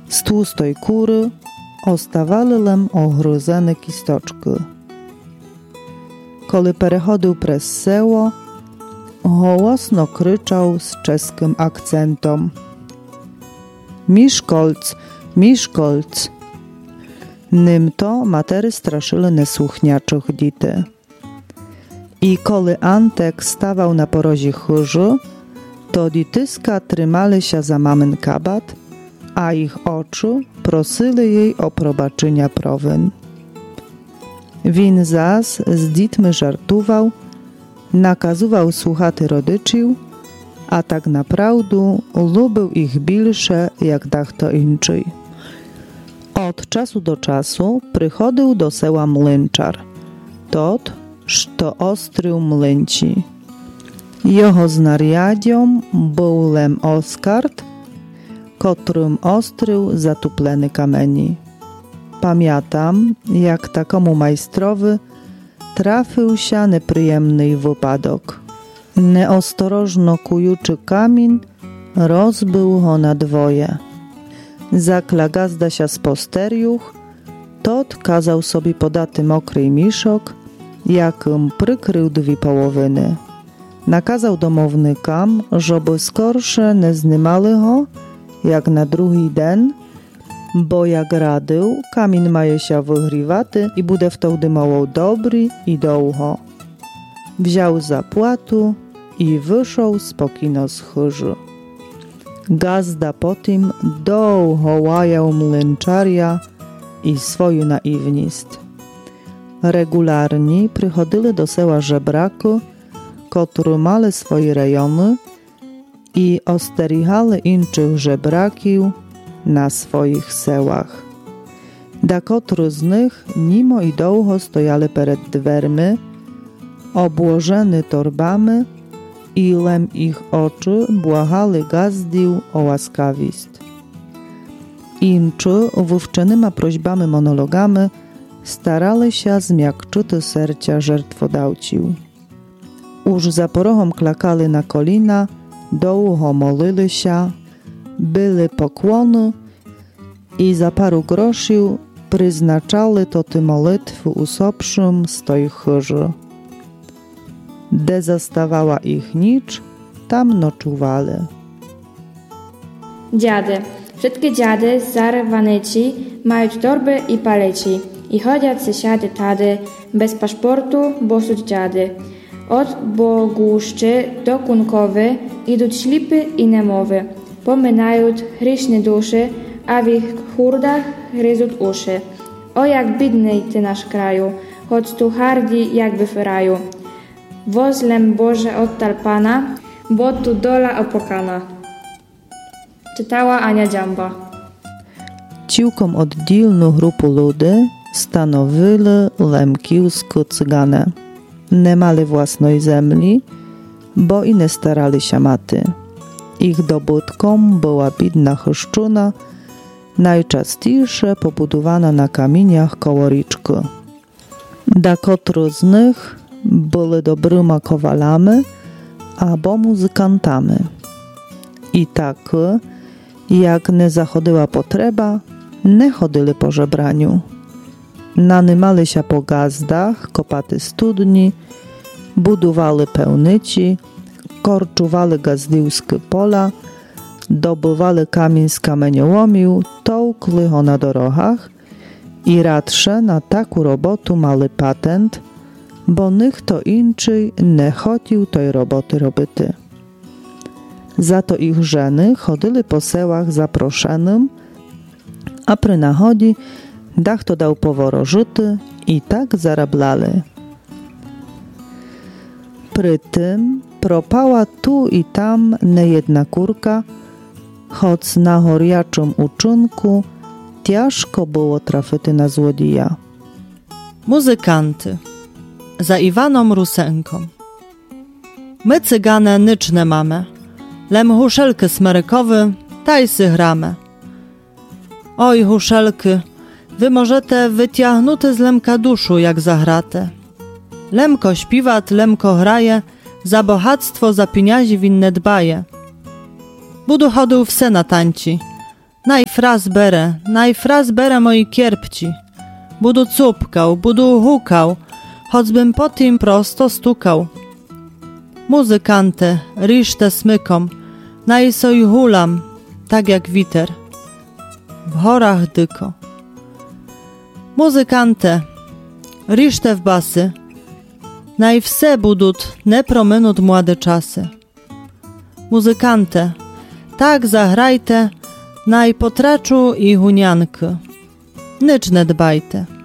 Z tłustej kury ostawali lem ogryzene kistoczki. Koli perechodził przez seło, głosno kryczał z czeskim akcentem: Miszkolc, Miszkolc! Nym to matery straszyły nesłuchniaczych dzity. I koli Antek stawał na porozie chyży, to dzityska trzymali się za mamyn kabat, a ich oczy prosili jej o probaczenia prowin. Win zas z dzitmy żartował, nakazywał słuchaty rodycił, a tak naprawdę lubił ich bilsze jak dachto inczyj. Od czasu do czasu przychodził do seła młynczar, tot, što ostrył mlynci. Jego znariadzią był lem Oskard, którym ostrył zatupleny kamieni. Pamiętam, jak takomu majstrowy trafił się nieprzyjemny wypadek. Neostrożno kujuczy kamień rozbył go na dwoje. Zakla gazda się z posteriuch, tot kazał sobie podaty mokry miszok, jakim przykrył dwie połowiny. Nakazał domownikam, żeby skorsze nie znimali go, jak na drugi dzień, bo jak radył, kamień maje się wygrywaty i bude wtedy mało dobry i długo. Wziął zapłatu i wyszł spokojno z chyży. Gazda po tym długo łajał mlynczarja i swoją naiwność. Regularnie przychodzili do seła żebraki, które mali swoje rejony i osterigali innych żebrakiów na swoich sełach. Niektórzy z nich nimo i długo stojali przed dwermi, obłożeni torbami, i lem ich oczy błagali gazdił o łaskawość. Inczy wówczanymi prośbami monologami starali się zmiakczyć serca żertwodawciów. Już za porogom klakali na kolina, długo molili się, byli pokłony i za paru groszy przyznaczali to te molitwy usobszym z tej chyży. De zastawała ich nicz, tam noczuwali. Dziady. Wszystkie dziady zarwanyci mają torby i paleci i chodzą se siady tady bez paszportu, bo są dziady. Od Boguszczy do Kunkowy idą ślipy i nemowy. Pominają hryszne duszy, a w ich hurdach gryzą uszy. O jak bidny ty nasz kraju, choć tu hardi jakby w raju. Wozlem Boże oddal Pana, bo tu dola opłakana. Czytała Ania Dziamba. Ciłkom oddzielną grupę ludzi stanowili lemkiwskie cygane. Nie mali własnej ziemi, bo i nie starali się maty. Ich dobytkom była bidna chrzczuna, najczęściej pobudowana na kamieniach koło riczki. Niektórzy z nich byli dobrymi kowalami albo muzykantami. I tak, jak nie zachodziła potrzeba, nie chodzili po żebraniu. Nanymali się po gazdach, kopaty studni, budowali pełnyci, korczowali gazdiłskie pola, dobywali kamień z kamieniołomiu, tołkli go na drogach i radsze na taką robotę mali patent, bo nikt indziej nie chciał tej roboty robić. Za to ich żeny chodzili po sełach zaproszonym, a przy nachodzi dach to dał poworożyty i tak zarabiali. Przy tym propała tu i tam niejedna kurka, choć na gorjaczym uczynku ciężko było trafić na złodzieja. Muzykanty za Iwaną Rusenką. My cygane nyczne mamy, lem huszelky smerykowy, tajsy gramy. Oj huszelki, wy możete wyciągnute z lemka duszu jak zagrate. Lemko śpiwat, lemko hraje, za bohactwo, za pieniędzy winne dbaje. Budu chodził wse na tańci, najfraz bere moi kierpci. Budu cupkał, budu hukał, choćbym po tym prosto stukał. Muzykante, riszte smykom, najsoj hulam, tak jak witer. W horach dyko. Muzykante, riszte w basy, najwse budut ne promenut młode czasy. Muzykante, tak zahrajte, najpotraczu i hunianky. Nycz ne dbajte.